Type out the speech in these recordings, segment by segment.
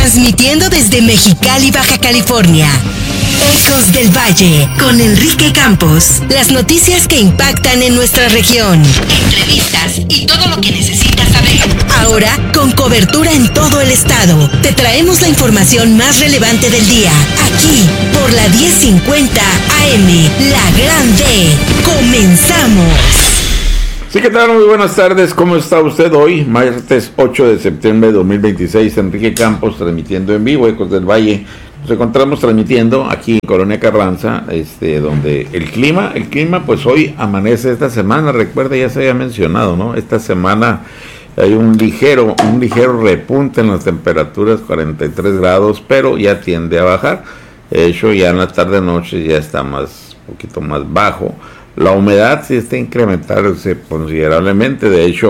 Transmitiendo desde Mexicali, Baja California. Ecos del Valle, con Enrique Campos. Las noticias que impactan en nuestra región. Entrevistas y todo lo que necesitas saber. Ahora, con cobertura en todo el estado, te traemos la información más relevante del día. Aquí, por la 1050 AM, La Gran D. ¡Comenzamos! Sí, ¿qué tal? Muy buenas tardes. ¿Cómo está usted hoy? Martes 8 de septiembre de 2026. Enrique Campos transmitiendo en vivo, Ecos del Valle. Nos encontramos transmitiendo aquí en Colonia Carranza, donde el clima, pues hoy amanece esta semana. Recuerda, ya se había mencionado, ¿no? Esta semana hay un ligero repunte en las temperaturas, 43 grados, pero ya tiende a bajar. De hecho, ya en la tarde-noche ya está un poquito más bajo. La humedad sí está incrementándose considerablemente. De hecho,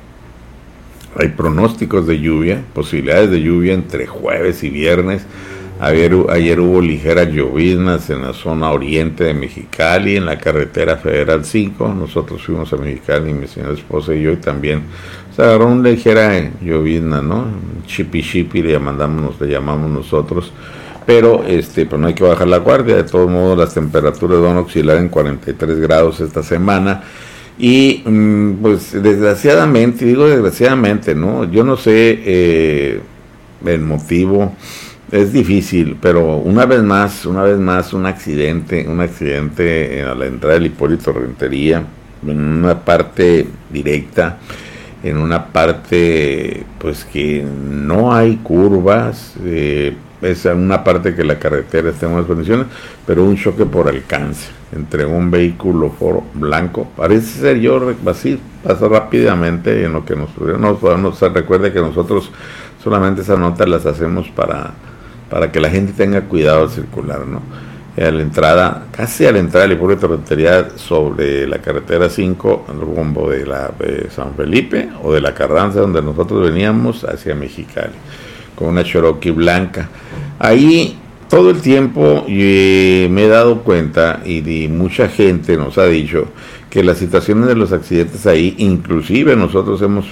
hay pronósticos de lluvia, posibilidades de lluvia entre jueves y viernes. Ayer hubo ligeras lloviznas en la zona oriente de Mexicali, en la carretera Federal 5. Nosotros fuimos a Mexicali, mi señora esposa y yo, y también se agarró una ligera llovizna, ¿no? Chipi le llamamos nosotros. Pero pues no hay que bajar la guardia. De todos modos, las temperaturas van a oscilar en 43 grados esta semana. Y pues desgraciadamente, ¿no? Yo no sé el motivo, es difícil, pero una vez más, un accidente a la entrada del Hipólito Rentería, en una parte directa, en una parte pues que no hay curvas, es una parte que la carretera está en buenas condiciones, pero un choque por alcance entre un vehículo Ford blanco, parece ser así, pasa rápidamente, en lo que nos recuerde que nosotros solamente esas notas las hacemos para que la gente tenga cuidado al circular, ¿no? Casi a la entrada del Hipólito Rentería, sobre la carretera 5, al rumbo de San Felipe o de la Carranza, donde nosotros veníamos hacia Mexicali, con una Cherokee blanca. Ahí todo el tiempo me he dado cuenta, y mucha gente nos ha dicho, que las situaciones de los accidentes ahí, inclusive nosotros hemos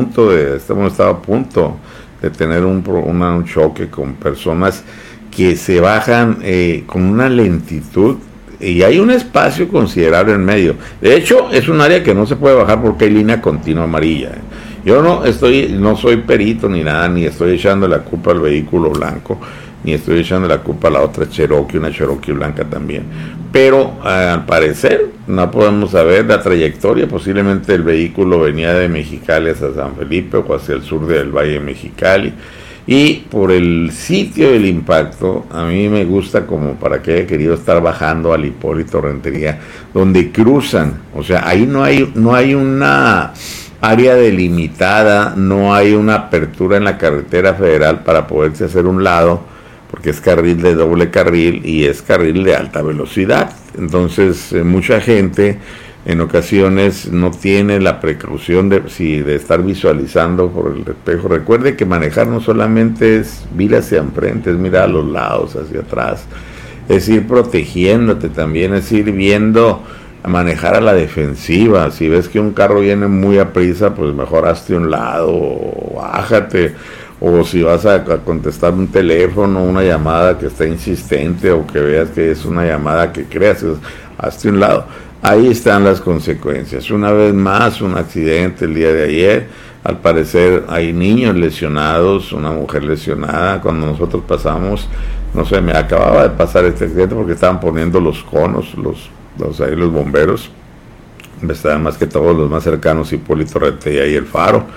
estado a punto de tener un choque con personas que se bajan con una lentitud, y hay un espacio considerable en medio. De hecho, es un área que no se puede bajar porque hay línea continua amarilla. Yo no soy perito ni nada, ni estoy echando la culpa al vehículo blanco, ni estoy echando la culpa a la otra Cherokee, una Cherokee blanca también. Pero al parecer no podemos saber la trayectoria. Posiblemente el vehículo venía de Mexicali hacia San Felipe o hacia el sur del Valle de Mexicali. Y por el sitio del impacto, a mí me gusta como para que haya querido estar bajando al Hipólito Rentería, donde cruzan. O sea, ahí no hay una área delimitada, no hay una apertura en la carretera federal para poderse hacer un lado, porque es carril de doble carril y es carril de alta velocidad. Entonces mucha gente en ocasiones no tiene la precaución de estar visualizando por el espejo. Recuerde que manejar no solamente es ir hacia enfrente, es mirar a los lados, hacia atrás, es ir protegiéndote también, es ir viendo, a manejar a la defensiva. Si ves que un carro viene muy a prisa, pues mejor hazte un lado, o bájate. O si vas a contestar un teléfono, una llamada que está insistente, o que veas que es una llamada que creas, hazte un lado. Ahí están las consecuencias. Una vez más, un accidente el día de ayer. Al parecer hay niños lesionados, una mujer lesionada. Cuando nosotros pasamos, no sé, me acababa de pasar este accidente porque estaban poniendo los conos, los bomberos. Estaban más que todos los más cercanos, Hipólito Rentería y el Faro.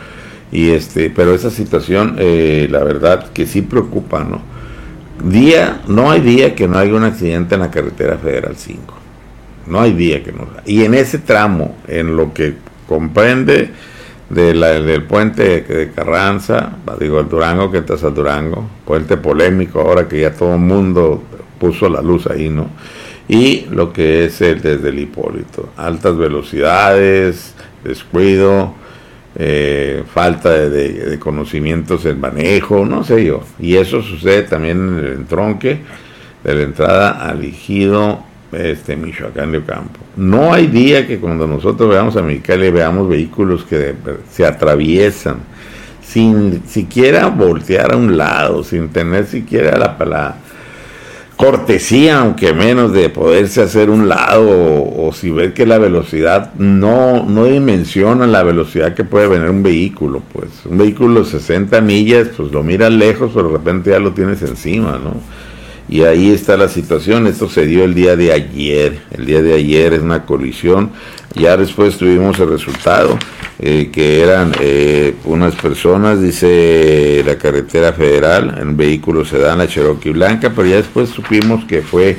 Pero esa situación, la verdad que sí preocupa, ¿no? No hay día que no haya un accidente en la carretera Federal 5. No hay día que no. Y en ese tramo, en lo que comprende del puente de Carranza, el Durango, que entras al Durango, puente polémico ahora que ya todo el mundo puso la luz ahí, ¿no? Y lo que es desde el Hipólito, altas velocidades, descuido, falta de conocimientos en manejo, no sé yo. Y eso sucede también en el entronque de la entrada al Ejido Michoacán de Ocampo. No hay día que cuando nosotros veamos a Mexicali veamos vehículos que se atraviesan sin siquiera voltear a un lado, sin tener siquiera la cortesía, aunque menos, de poderse hacer un lado, o si ver que la velocidad no dimensiona la velocidad que puede venir un vehículo. Pues un vehículo de 60 millas, pues lo miras lejos, pero de repente ya lo tienes encima, ¿no? Y ahí está la situación. Esto se dio el día de ayer. El día de ayer es una colisión. Ya después tuvimos el resultado, que eran unas personas, dice la carretera federal, en vehículo sedán, la Cherokee blanca, pero ya después supimos que fue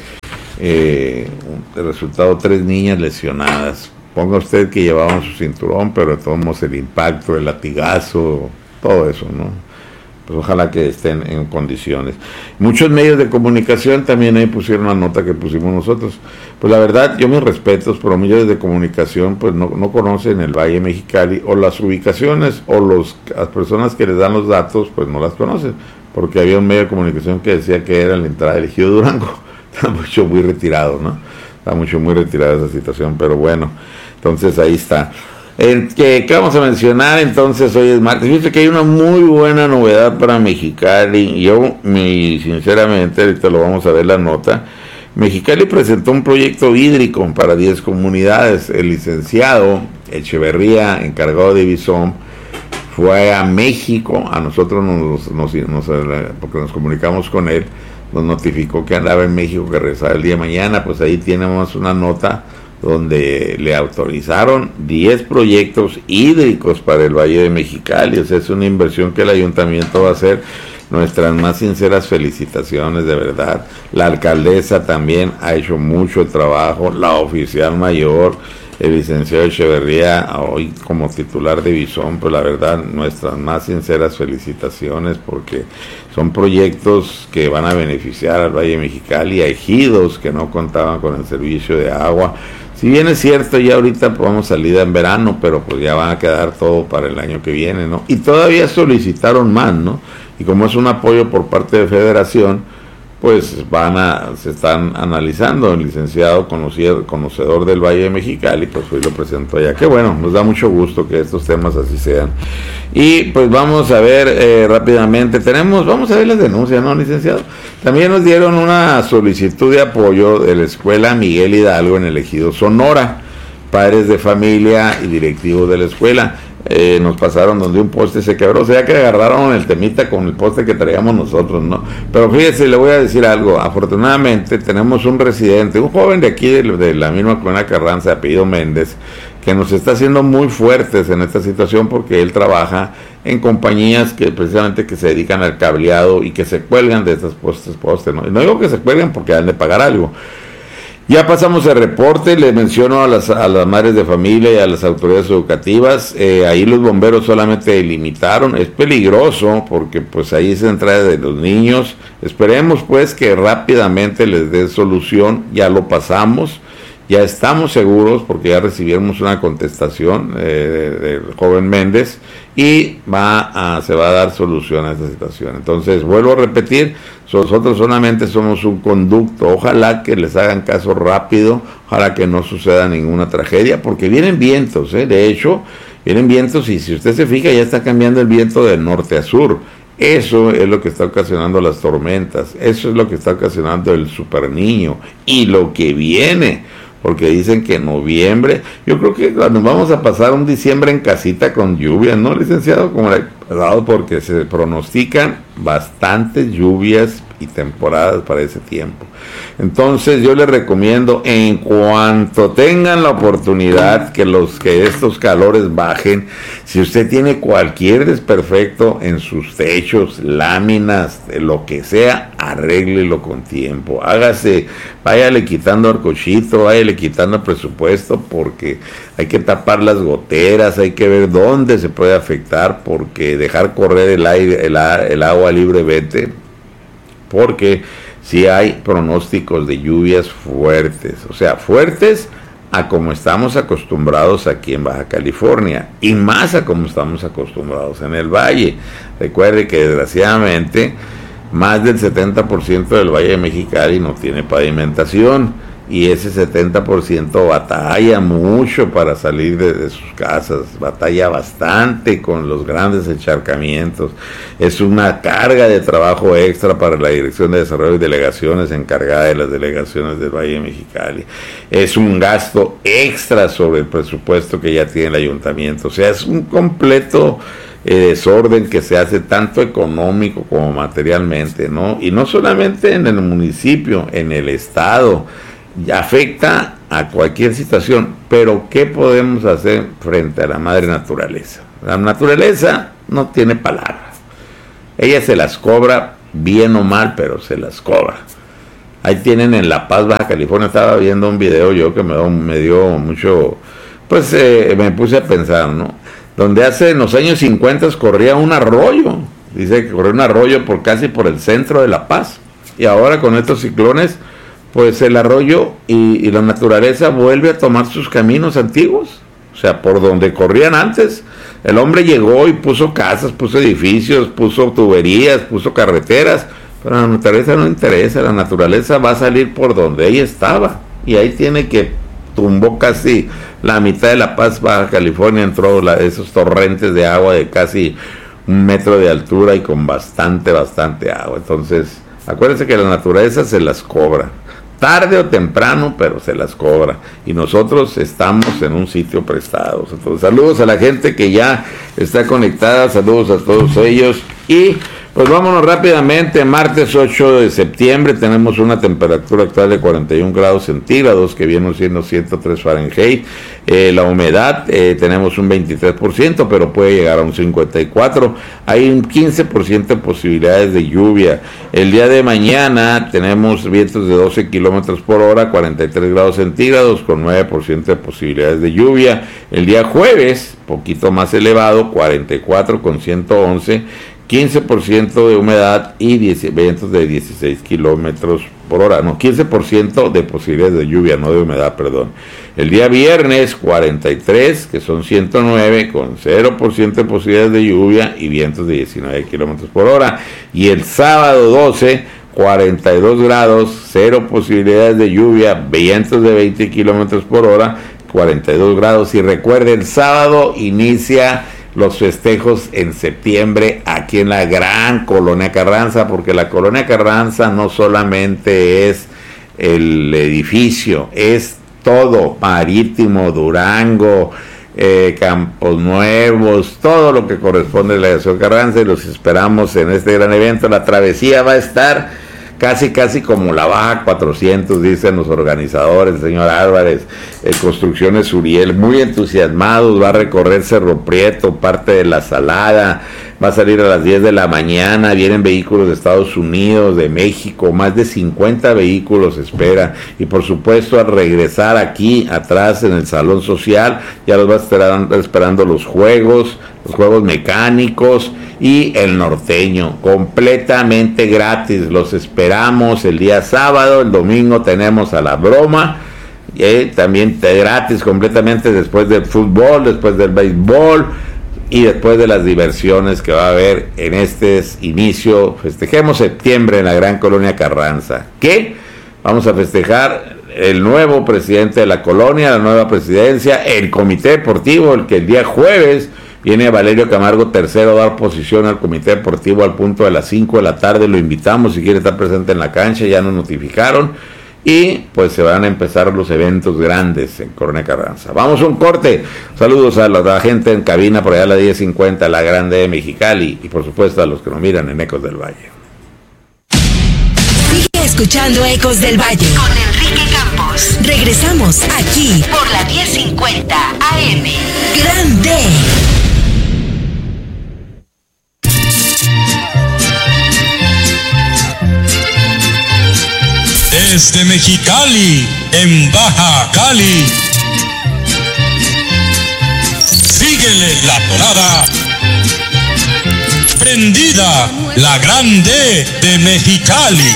el resultado 3 niñas lesionadas. Ponga usted que llevaban su cinturón, pero de todos modos el impacto, el latigazo, todo eso, ¿no? Pues ojalá que estén en condiciones. Muchos medios de comunicación también ahí pusieron la nota que pusimos nosotros. Pues la verdad, yo mis respetos, pero medios de comunicación pues no conocen el Valle Mexicali, o las ubicaciones, o las personas que les dan los datos pues no las conocen, porque había un medio de comunicación que decía que era la entrada del Ejido Durango. Está mucho muy retirado, ¿no? Está mucho muy retirada esa situación, pero bueno, entonces ahí está. ¿Qué vamos a mencionar entonces? Hoy es martes. Fíjate que hay una muy buena novedad para Mexicali. Yo, sinceramente, ahorita lo vamos a ver la nota. Mexicali presentó un proyecto hídrico para 10 comunidades. El licenciado Echeverría, encargado de Bison, fue a México. A nosotros porque nos comunicamos con él, nos notificó que andaba en México, que regresaba el día de mañana. Pues ahí tenemos una nota donde le autorizaron 10 proyectos hídricos para el Valle de Mexicali. O sea, es una inversión que el ayuntamiento va a hacer. Nuestras más sinceras felicitaciones, de verdad. La alcaldesa también ha hecho mucho trabajo, la oficial mayor, el licenciado Echeverría, hoy como titular de Bison. Pues la verdad, nuestras más sinceras felicitaciones, porque son proyectos que van a beneficiar al Valle de Mexicali, a ejidos que no contaban con el servicio de agua. Si bien es cierto, ya ahorita vamos salida en verano, pero pues ya van a quedar todo para el año que viene, ¿no? Y todavía solicitaron más, ¿no? Y como es un apoyo por parte de Federación, pues se están analizando. El licenciado conocedor del Valle de Mexicali, pues hoy lo presentó allá. Que bueno, nos da mucho gusto que estos temas así sean. Y pues vamos a ver rápidamente, vamos a ver las denuncias, ¿no, licenciado? También nos dieron una solicitud de apoyo de la escuela Miguel Hidalgo en el Ejido Sonora, padres de familia y directivos de la escuela. Nos pasaron donde un poste se quebró, o sea que agarraron el temita con el poste que traíamos nosotros, ¿no? Pero fíjese, le voy a decir algo. Afortunadamente tenemos un residente, un joven de aquí de la misma Colonia Carranza, de apellido Méndez, que nos está haciendo muy fuertes en esta situación, porque él trabaja en compañías que precisamente que se dedican al cableado y que se cuelgan de estos postes, ¿no? Y no digo que se cuelgan porque han de pagar algo. Ya pasamos el reporte, le menciono a las madres de familia y a las autoridades educativas. Ahí los bomberos solamente limitaron. Es peligroso porque pues ahí es entrada de los niños. Esperemos pues que rápidamente les dé solución. Ya lo pasamos, ya estamos seguros porque ya recibimos una contestación del joven Méndez, y se va a dar solución a esta situación. Entonces, vuelvo a repetir, nosotros solamente somos un conducto. Ojalá que les hagan caso rápido, ojalá que no suceda ninguna tragedia, porque vienen vientos, de hecho, vienen vientos, y si usted se fija, ya está cambiando el viento del norte a sur. Eso es lo que está ocasionando las tormentas, eso es lo que está ocasionando el Super Niño, y lo que viene, porque dicen que en noviembre, yo creo que cuando vamos a pasar un diciembre en casita con lluvias, ¿no, licenciado? Porque se pronostican bastantes lluvias y temporadas para ese tiempo. Entonces yo les recomiendo, en cuanto tengan la oportunidad, que estos calores bajen. Si usted tiene cualquier desperfecto en sus techos, láminas, lo que sea, arréglelo con tiempo. Váyale quitando arcochito, váyale quitando presupuesto, porque hay que tapar las goteras, hay que ver dónde se puede afectar, porque dejar correr el agua libremente, porque si hay pronósticos de lluvias fuertes, o sea, fuertes a como estamos acostumbrados aquí en Baja California, y más a como estamos acostumbrados en el Valle. Recuerde que desgraciadamente más del 70% del Valle de Mexicali no tiene pavimentación. y ese 70% batalla mucho para salir de sus casas, batalla bastante con los grandes encharcamientos. Es una carga de trabajo extra para la Dirección de Desarrollo y Delegaciones encargada de las delegaciones del Valle de Mexicali. Es un gasto extra sobre el presupuesto que ya tiene el ayuntamiento. O sea, es un completo desorden que se hace tanto económico como materialmente, ¿no? Y no solamente en el municipio, en el estado. Afecta a cualquier situación, pero ¿qué podemos hacer frente a la madre naturaleza? La naturaleza no tiene palabras, ella se las cobra bien o mal, pero se las cobra. Ahí tienen en La Paz, Baja California, estaba viendo un video yo que me dio mucho, pues me puse a pensar, ¿no? Donde hace en los años 50 corría un arroyo, dice que corría un arroyo casi por el centro de La Paz, y ahora con estos ciclones pues el arroyo y la naturaleza vuelve a tomar sus caminos antiguos, o sea, por donde corrían antes. El hombre llegó y puso casas, puso edificios, puso tuberías, puso carreteras, pero a la naturaleza no interesa, la naturaleza va a salir por donde ella estaba, y ahí tiene que tumbó casi la mitad de La Paz, Baja California, entró esos torrentes de agua de casi 1 metro de altura y con bastante agua. Entonces, acuérdense que la naturaleza se las cobra. Tarde o temprano, pero se las cobra. Y nosotros estamos en un sitio prestado. Entonces, saludos a la gente que ya está conectada, saludos a todos ellos. Y pues vámonos rápidamente. Martes 8 de septiembre tenemos una temperatura actual de 41 grados centígrados, que viene siendo 103 Fahrenheit. La humedad tenemos un 23%, pero puede llegar a un 54%. Hay un 15% de posibilidades de lluvia. El día de mañana tenemos vientos de 12 kilómetros por hora, 43 grados centígrados, con 9% de posibilidades de lluvia. El día jueves, poquito más elevado, 44 con 111, 15% de humedad y vientos de 16 kilómetros por hora. No, 15% de posibilidades de lluvia, no de humedad, perdón. El día viernes, 43, que son 109, con 0% de posibilidades de lluvia y vientos de 19 kilómetros por hora. Y el sábado 12, 42 grados, 0 posibilidades de lluvia, vientos de 20 kilómetros por hora, 42 grados. Y recuerde, el sábado inicia los festejos en septiembre aquí en la gran Colonia Carranza, porque la Colonia Carranza no solamente es el edificio, es todo, Marítimo, Durango, Campos Nuevos, todo lo que corresponde a la delegación Carranza, y los esperamos en este gran evento. La travesía va a estar casi como la Baja 400, dicen los organizadores, el señor Álvarez, Construcciones Uriel, muy entusiasmados. Va a recorrer Cerro Prieto, parte de La Salada, va a salir a las 10 de la mañana, vienen vehículos de Estados Unidos, de México, más de 50 vehículos esperan, y por supuesto al regresar aquí atrás en el Salón Social, ya los va a estar esperando los juegos mecánicos y el norteño, completamente gratis. Los esperamos el día sábado. El domingo tenemos a la broma, también gratis completamente, después del fútbol, después del béisbol y después de las diversiones que va a haber en este inicio. Festejemos septiembre en la gran Colonia Carranza. ¿Qué? Vamos a festejar el nuevo presidente de la colonia, la nueva presidencia, el comité deportivo, el que el día jueves viene Valerio Camargo III a dar posición al comité deportivo al punto de las 5 de la tarde. Lo invitamos si quiere estar presente en la cancha, ya nos notificaron. Y pues se van a empezar los eventos grandes en Colonia Carranza. Vamos a un corte. Saludos a la gente en cabina por allá a la 10:50, la Grande de Mexicali, y por supuesto a los que nos miran en Ecos del Valle. Sigue escuchando Ecos del Valle con Enrique Campos. Regresamos aquí por la 10:50 AM. Grande. Desde Mexicali, en Baja Cali, síguele la tonada, prendida, la Grande de Mexicali.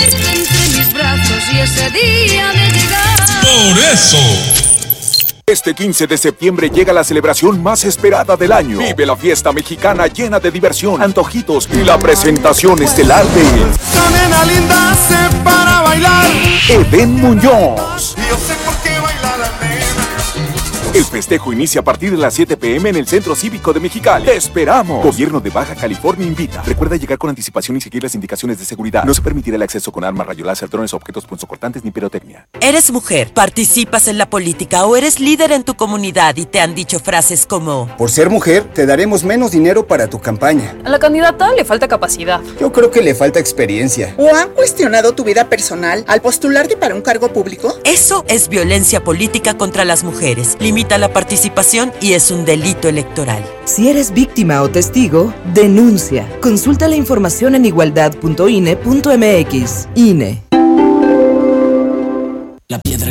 Por eso, este 15 de septiembre llega la celebración más esperada del año. Vive la fiesta mexicana llena de diversión, antojitos y la presentación estelar de Esta nena linda se para bailar. Edén Muñoz. Yo sé El festejo inicia a partir de las 7 p.m. en el Centro Cívico de Mexicali. ¡Te esperamos! Gobierno de Baja California invita. Recuerda llegar con anticipación y seguir las indicaciones de seguridad. No se permitirá el acceso con armas, rayos láser, drones, objetos punzocortantes ni pirotecnia. ¿Eres mujer? ¿Participas en la política o eres líder en tu comunidad y te han dicho frases como: por ser mujer, te daremos menos dinero para tu campaña? A la candidata le falta capacidad. Yo creo que le falta experiencia. ¿O han cuestionado tu vida personal al postularte para un cargo público? Eso es violencia política contra las mujeres. Limita la participación y es un delito electoral. Si eres víctima o testigo, denuncia. Consulta la información en igualdad.ine.mx. INE. La piedra